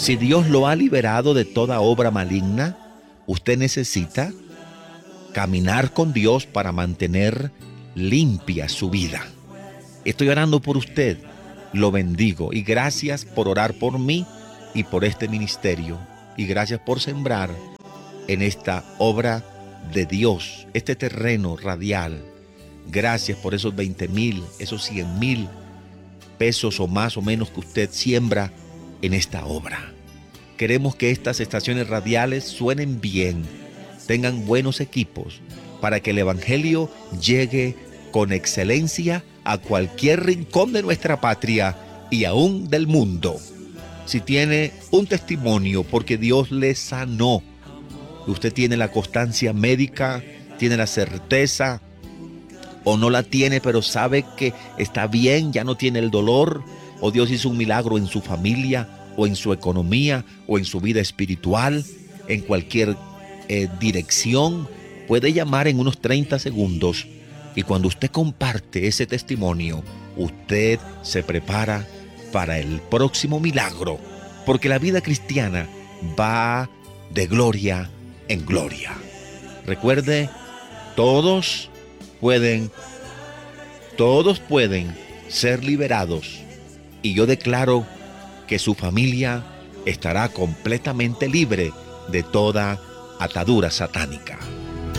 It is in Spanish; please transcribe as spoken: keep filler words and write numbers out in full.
Si Dios lo ha liberado de toda obra maligna, usted necesita caminar con Dios para mantener limpia su vida. Estoy orando por usted, lo bendigo y gracias por orar por mí y por este ministerio y gracias por sembrar en esta obra de Dios, este terreno radial. Gracias por esos veinte mil, esos cien mil pesos o más o menos que usted siembra en esta obra. Queremos que estas estaciones radiales suenen bien, tengan buenos equipos para que el Evangelio llegue con excelencia a cualquier rincón de nuestra patria y aún del mundo. Si tiene un testimonio porque Dios le sanó, usted tiene la constancia médica, tiene la certeza o no la tiene, pero sabe que está bien, ya no tiene el dolor, o Dios hizo un milagro en su familia, o en su economía, o en su vida espiritual, en cualquier eh, dirección, puede llamar en unos treinta segundos. Y cuando usted comparte ese testimonio, usted se prepara para el próximo milagro, porque la vida cristiana va de gloria en gloria. Recuerde, todos pueden, todos pueden ser liberados, y yo declaro que su familia estará completamente libre de toda atadura satánica.